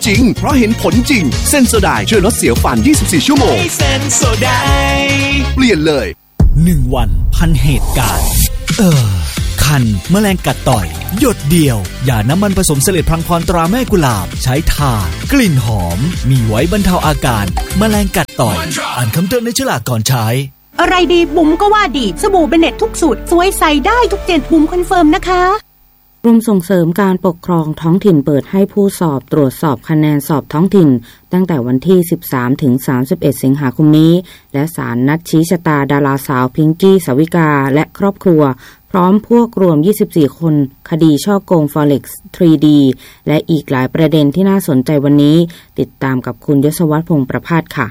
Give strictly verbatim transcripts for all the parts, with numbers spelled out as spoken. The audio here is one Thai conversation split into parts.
จริงเพราะเห็นผลจริงเซนโซไดช่วยลดเสียวฟันยี่สิบสี่ชั่วโมงเซนโซไดเปลี่ยนเลยหนึ่งวันพันเหตุการณ์เออคันแมลงกัดต่อยหยดเดียวยาน้ำมันผสมเสลดพลังพรตราแม่กุหลาบใช้ทากลิ่นหอมมีไว้บรรเทาอาการแมลงกัดต่อยอ่านคำเตือนในฉลากก่อนใช้อะไรดีบุ๋มก็ว่าดีสบู่เบเน็ตทุกสูตรสวยใส่ได้ทุกเจนบุ๋มคอนเฟิร์มนะคะกรมส่งเสริมการปกครองท้องถิ่นเปิดให้ผู้สอบตรวจสอบคะแนนสอบท้องถิ่นตั้งแต่วันที่สิบสามถึงสามสิบเอ็ดสิงหาคมนี้และศาลนัดชี้ชะตาดาราสาวพิงกี้สวิกาและครอบครัวพร้อมพวกรวมยี่สิบสี่คนคดีฉ้อโกง Forex ทรี ดี และอีกหลายประเด็นที่น่าสนใจวันนี้ติดตามกับคุณยศวัฒน์พงษ์ประภาสค่ะ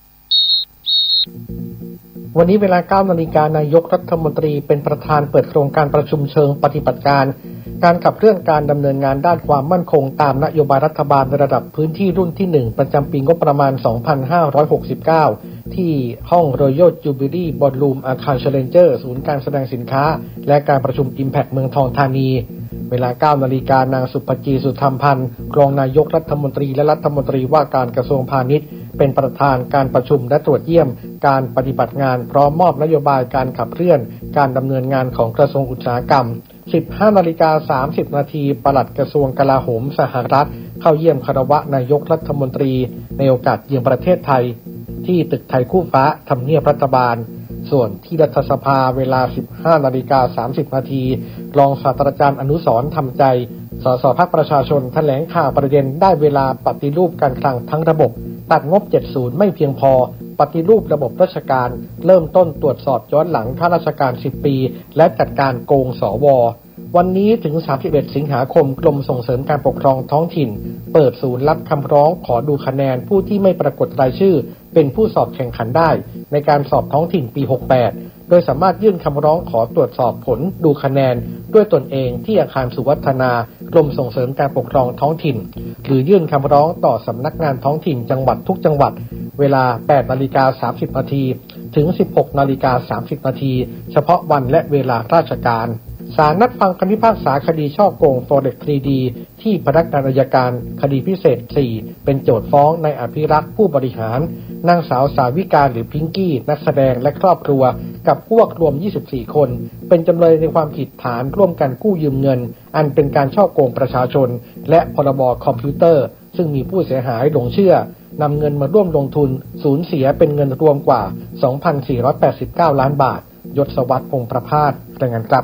วันนี้เวลา เก้านาฬิกา นายกรัฐมนตรีเป็นประธานเปิดโครงการประชุมเชิงปฏิบัติการการขับเคลื่อนการดำเนินงานด้านความมั่นคงตามนโยบายรัฐบาลในระดับพื้นที่รุ่นที่หนึ่งประจำปีงบประมาณสองพันห้าร้อยหกสิบเก้าที่ห้อง Royal Jubilee Ballroom อาคาร Challenger ศูนย์การแสดงสินค้าและการประชุม Impact เมืองทองธานีเวลา เก้านาฬิกา นางสุภจีสุธรรมพันธ์รองนายกรัฐมนตรีและรัฐมนตรีว่าการกระทรวงพาณิชย์เป็นประธานการประชุมและตรวจเยี่ยมการปฏิบัติงานพร้อมมอบนโยบายการขับเคลื่อนการดำเนินงานของกระทรวงอุตสาหกรรม สิบห้านาฬิกาสามสิบนาทีปลัดกระทรวงกลาโหมสหรัฐเข้าเยี่ยมคารวะนายกรัฐมนตรีในโอกาสเยือนประเทศไทยที่ตึกไทยคู่ฟ้าทำเนียบรัฐบาลส่วนที่รัฐสภาเวลา สิบห้านาฬิกาสามสิบนาทีรองศาสตราจารย์อนุสรณ์ทำใจสสพรรคประชาชนแถลงข่าวประเด็นได้เวลาปฏิรูปการคลังทั้งระบบตัดงบเจ็ดสิบไม่เพียงพอปฏิรูประบบราชการเริ่มต้นตรวจสอบย้อนหลังข้าราชการสิบปีและจัดการโกงสววันนี้ถึงสามสิบเอ็ดสิงหาคมกรมส่งเสริมการปกครองท้องถิ่นเปิดศูนย์รับคำร้องขอดูคะแนนผู้ที่ไม่ปรากฏรายชื่อเป็นผู้สอบแข่งขันได้ในการสอบท้องถิ่นปีหกสิบแปดโดยสามารถยื่นคำร้องขอตรวจสอบผลดูคะแนนด้วยตนเองที่อาคารสุวัฒนากรมส่งเสริมการปกครองท้องถิ่นหรือยื่นคำร้องต่อสำนักงานท้องถิ่นจังหวัดทุกจังหวัดเวลา แปดนาฬิกาสามสิบนาทีถึง สิบหกนาฬิกาสามสิบนาทีเฉพาะวันและเวลาราชการศาลนัดฟังคำพิพากษาคดีฉ้อโกง Forex ทรี ดี ที่พนักงานอัยการคดีพิเศษสี่เป็นโจทก์ฟ้องนายอภิรักษ์ผู้บริหารนางสาวสาวิกาหรือพิงกี้นักแสดงและครอบครัวกับพวกรวมยี่สิบสี่คนเป็นจำเลยในความผิดฐานร่วมกันกู้ยืมเงินอันเป็นการฉ้อโกงประชาชนและพรบคอมพิวเตอร์ซึ่งมีผู้เสียหายหลงเชื่อนำเงินมาร่วมลงทุนสูญเสียเป็นเงินรวมกว่า สองพันสี่ร้อยแปดสิบเก้าล้านบาทยศวัฒน์พงษ์ประภาสรายงานครับ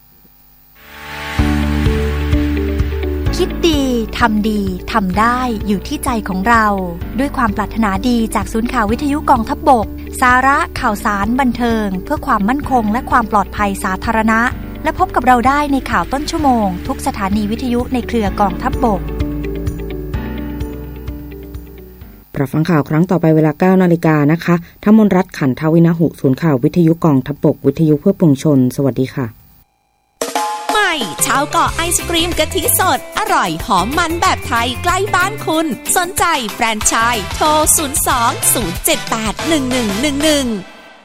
คิดดีทำดีทำได้อยู่ที่ใจของเราด้วยความปรารถนาดีจากศูนย์ข่าววิทยุกองทัพบกสาระข่าวสารบันเทิงเพื่อความมั่นคงและความปลอดภัยสาธารณะและพบกับเราได้ในข่าวต้นชั่วโมงทุกสถานีวิทยุในเครือกองทัพบกรับฟังข่าวครั้งต่อไปเวลา เก้านาฬิกานะคะธมนรัตน์ขันทวินหุศูนย์ข่าววิทยุกองทัพบกวิทยุเพื่อปวงชนสวัสดีค่ะชาวเกาะไอศกรีมกะทิสดอร่อยหอมมันแบบไทยใกล้บ้านคุณสนใจแฟรนไชส์โทรศูนย์ สอง ศูนย์ เจ็ด แปด หนึ่ง หนึ่ง หนึ่ง หนึ่ง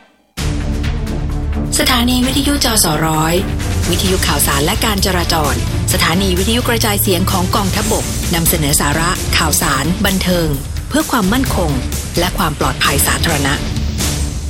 สถานีวิทยุจสร้อยวิทยุข่าวสารและการจราจรสถานีวิทยุกระจายเสียงของกองทัพบกนำเสนอสาระข่าวสารบันเทิงเพื่อความมั่นคงและความปลอดภัยสาธารณะ